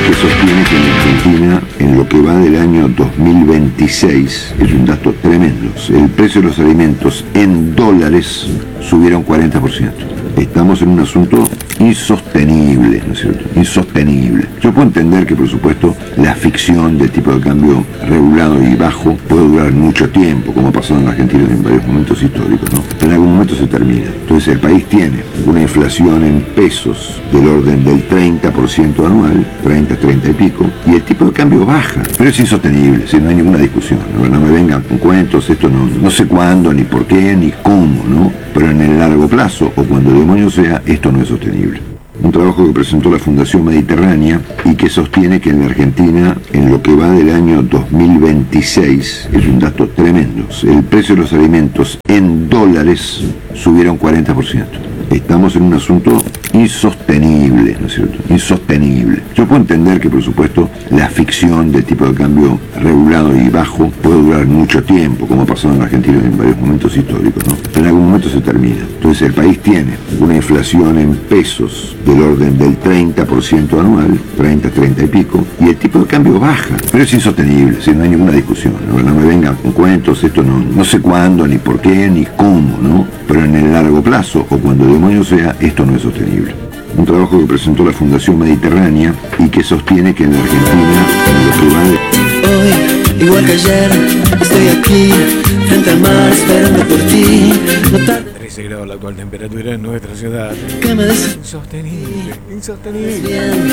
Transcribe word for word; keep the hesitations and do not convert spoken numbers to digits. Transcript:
que sostiene que en la Argentina, en lo que va del año dos mil veintiséis, es un dato tremendo, el precio de los alimentos en dólares subieron cuarenta por ciento. Estamos en un asunto insostenible, ¿no es cierto? Insostenible. Yo puedo entender que, por supuesto, la ficción del tipo de cambio regulado y bajo puede durar mucho tiempo, como ha pasado en la Argentina en varios momentos históricos, ¿no? Pero en algún momento se termina. Entonces el país tiene una inflación en pesos del orden del treinta por ciento anual, treinta, treinta y pico, y el tipo de cambio baja. Pero es insostenible, si no hay ninguna discusión. No, no me vengan con cuentos, esto no, no sé cuándo, ni por qué, ni cómo, ¿no? Pero en el largo plazo, o cuando el demonio sea, esto no es sostenible. Un trabajo que presentó la Fundación Mediterránea y que sostiene que en la Argentina, en lo que va del año dos mil veintiséis, es un dato tremendo, el precio de los alimentos en dólares subieron cuarenta por ciento. Estamos en un asunto insostenible, ¿no es cierto? Insostenible. Yo puedo entender que, por supuesto, la ficción del tipo de cambio regulado y bajo puede durar mucho tiempo, como ha pasado en la Argentina en varios momentos históricos, ¿no? Pero en algún momento se termina. Entonces el país tiene una inflación en pesos del orden del treinta por ciento anual, treinta, treinta y pico, y el tipo de cambio baja. Pero es insostenible, si no hay ninguna discusión. No, no me vengan con cuentos, esto no, no sé cuándo, ni por qué, ni cómo, ¿no? Pero en el largo plazo, o cuando el demonio sea, esto no es sostenible. Un trabajo que presentó la Fundación Mediterránea y que sostiene que en la Argentina, en lo que va de... Hoy, igual que ayer, estoy aquí, frente al mar, esperando por ti. No tarde. trece grados la actual temperatura en nuestra ciudad. Que me des... Insostenible, insostenible.